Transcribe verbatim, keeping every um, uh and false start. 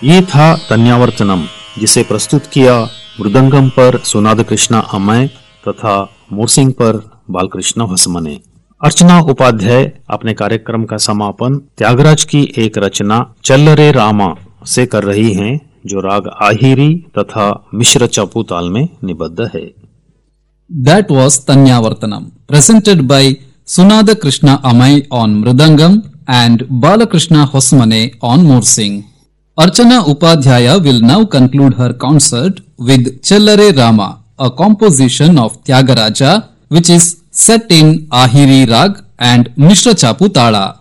ये था तन्यावर्तनम, जिसे प्रस्तुत किया मृदंगम पर सुनाद कृष्णा अमय तथा मोरसिंग पर बालकृष्ण भस्मने। अर्चना उपाध्याय अपने कार्यक्रम का समापन त्यागराज की एक रचना चल रे रामा से कर रही हैं, जो राग आहिरी तथा मिश्र चापू ताल में निबद्ध है। That was Tanyavartanam, presented by Sunada Krishna Amai on Mridangam and Balakrishna Hosmane on Morsing. Archana Upadhyaya will now conclude her concert with Chellare Rama, a composition of Tyagaraja which is set in Ahiri Rag and Mishra Chapu Tala.